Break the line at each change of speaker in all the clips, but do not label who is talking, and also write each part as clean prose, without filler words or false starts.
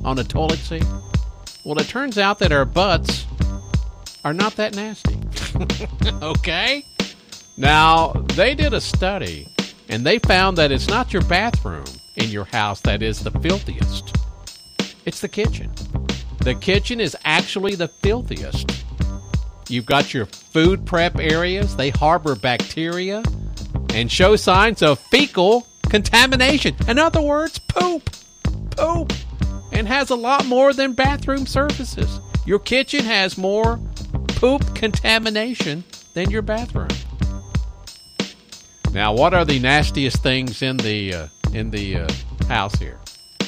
on a toilet seat? Well, it turns out that our butts are not that nasty. Okay? Now, they did a study, and they found that it's not your bathroom in your house that is the filthiest. It's the kitchen. The kitchen is actually the filthiest. You've got your food prep areas. They harbor bacteria and show signs of fecal contamination. In other words, poop. Poop. And has a lot more than bathroom surfaces. Your kitchen has more poop contamination than your bathroom. Now, what are the nastiest things in the house here?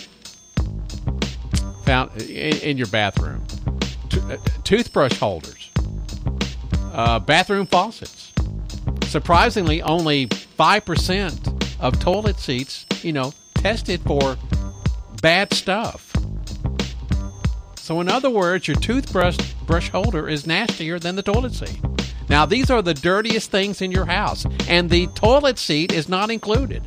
Found in your bathroom. Toothbrush holders. Bathroom faucets. Surprisingly, only 5% of toilet seats, tested for bad stuff. So in other words, your toothbrush holder is nastier than the toilet seat. Now, these are the dirtiest things in your house, and the toilet seat is not included.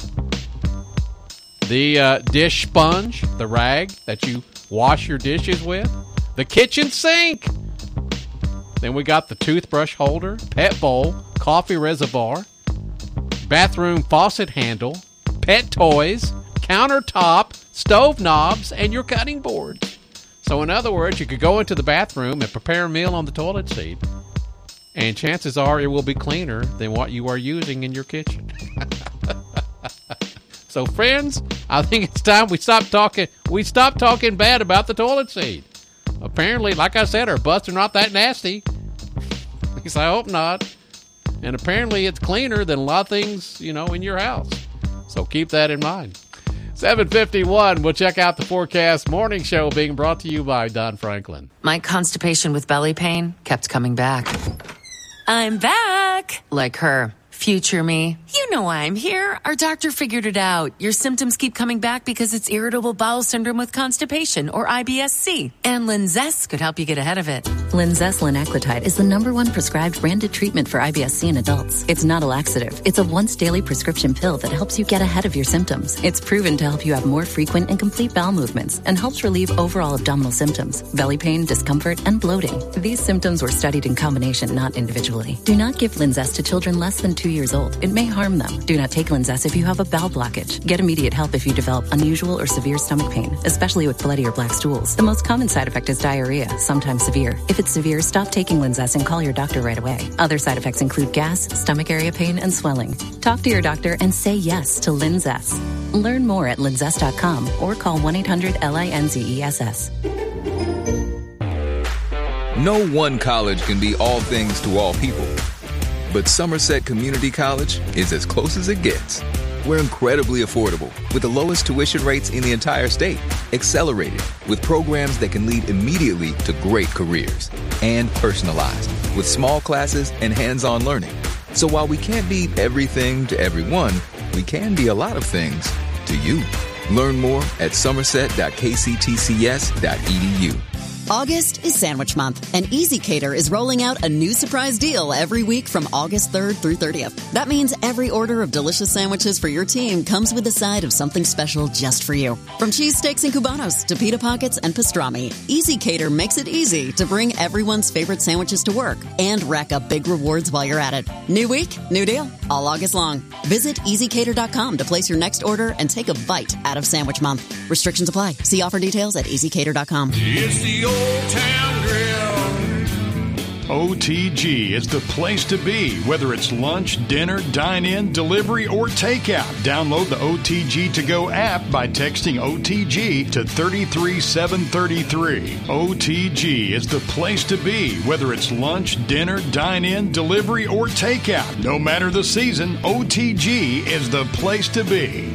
The dish sponge, the rag that you wash your dishes with, the kitchen sink. Then we got the toothbrush holder, pet bowl, coffee reservoir, bathroom faucet handle, pet toys, countertop, stove knobs, and your cutting boards. So in other words, you could go into the bathroom and prepare a meal on the toilet seat, and chances are it will be cleaner than what you are using in your kitchen. So friends, I think it's time we stop talking bad about the toilet seat. Apparently, like I said, our butts are not that nasty. At least I hope not. And apparently it's cleaner than a lot of things, in your house. So keep that in mind. 7:51, we'll check out the forecast morning show being brought to you by Don Franklin.
My constipation with belly pain kept coming back. I'm back! Like her. Future me. You know why I'm here. Our doctor figured it out. Your symptoms keep coming back because it's irritable bowel syndrome with constipation, or IBS-C. And Linzess could help you get ahead of it.
Linzess linaclotide is the #1 prescribed branded treatment for IBS-C in adults. It's not a laxative. It's a once-daily prescription pill that helps you get ahead of your symptoms. It's proven to help you have more frequent and complete bowel movements and helps relieve overall abdominal symptoms, belly pain, discomfort, and bloating. These symptoms were studied in combination, not individually. Do not give Linzess to children less than 2 years old. It may harm them. Do not take Linzess if you have a bowel blockage. Get immediate help if you develop unusual or severe stomach pain, especially with bloody or black stools. The most common side effect is diarrhea, sometimes severe. If it's severe, stop taking Linzess and call your doctor right away. Other side effects include gas, stomach area pain, and swelling. Talk to your doctor and say yes to Linzess. Learn more at linzess.com or call 1-800-LINZESS.
No one college can be all things to all people. But Somerset Community College is as close as it gets. We're incredibly affordable, with the lowest tuition rates in the entire state. Accelerated, with programs that can lead immediately to great careers. And personalized, with small classes and hands-on learning. So while we can't be everything to everyone, we can be a lot of things to you. Learn more at somerset.kctcs.edu.
August is Sandwich Month, and Easy Cater is rolling out a new surprise deal every week from August 3rd through 30th. That means every order of delicious sandwiches for your team comes with a side of something special just for you. From cheesesteaks and Cubanos to pita pockets and pastrami, Easy Cater makes it easy to bring everyone's favorite sandwiches to work and rack up big rewards while you're at it. New week, new deal, all August long. Visit EasyCater.com to place your next order and take a bite out of Sandwich Month. Restrictions apply. See offer details at EasyCater.com.
It's the Old Town Grill. OTG is the place to be, whether it's lunch, dinner, dine-in, delivery, or takeout. Download the OTG To Go app by texting OTG to 33733. OTG is the place to be, whether it's lunch, dinner, dine-in, delivery, or takeout. No matter the season, OTG is the place to be.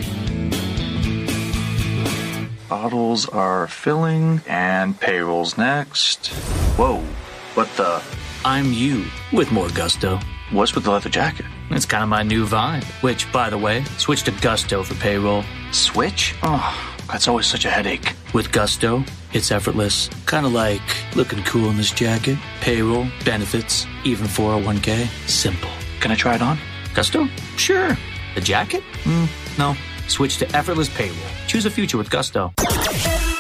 Bottles are filling, and payroll's next. Whoa, what the?
I'm you, with more gusto.
What's with the leather jacket?
It's kind of my new vibe, which, by the way, switch to Gusto for payroll.
Switch? Oh, that's always such a headache.
With Gusto, it's effortless. Kind of like looking cool in this jacket, payroll, benefits, even 401k. Simple.
Can I try it on?
Gusto? Sure. The jacket? No. Switch to effortless payroll. Choose a future with Gusto.